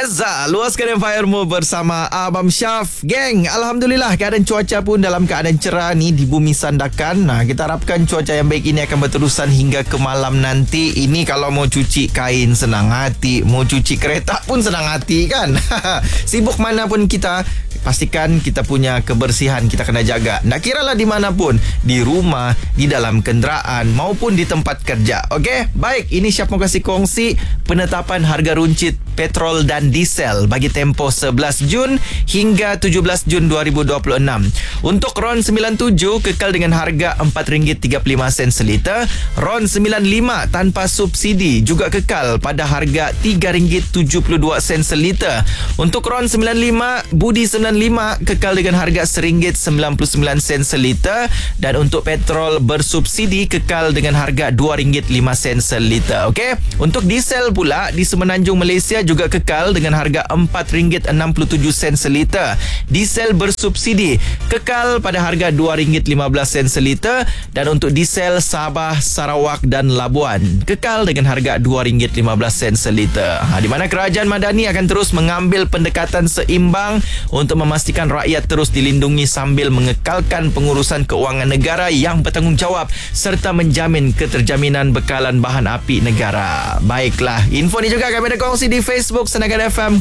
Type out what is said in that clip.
Reza, luaskan Empire-mu bersama Abang Syaf. Geng, Alhamdulillah keadaan cuaca pun dalam keadaan cerah ni di bumi Sandakan. Nah, kita harapkan cuaca yang baik ini akan berterusan hingga ke malam nanti. Ini kalau mau cuci kain senang hati, mau cuci kereta pun senang hati kan. Sibuk mana pun kita, pastikan kita punya kebersihan kita kena jaga. Nak kiralah di mana pun, di rumah, di dalam kenderaan maupun di tempat kerja. Okey, baik, ini Syaf mau kasih kongsi penetapan harga runcit petrol dan diesel bagi tempoh 11 Jun hingga 17 Jun 2026. Untuk RON 97 kekal dengan harga RM4.35 seliter. RON 95 tanpa subsidi juga kekal pada harga RM3.72 seliter. Untuk RON 95 Budi 95 kekal dengan harga RM1.99 seliter. Dan untuk petrol bersubsidi kekal dengan harga RM2.05 seliter. Okey. Untuk diesel pula di Semenanjung Malaysia juga kekal dengan harga RM4.67 seliter. Diesel bersubsidi kekal pada harga RM2.15 seliter. Dan untuk diesel Sabah, Sarawak dan Labuan kekal dengan harga RM2.15 seliter. Di mana kerajaan Madani akan terus mengambil pendekatan seimbang untuk memastikan rakyat terus dilindungi sambil mengekalkan pengurusan keuangan negara yang bertanggungjawab serta menjamin keterjaminan bekalan bahan api negara. Baiklah, info ni juga kami ada kongsi di Facebook Sandakan FM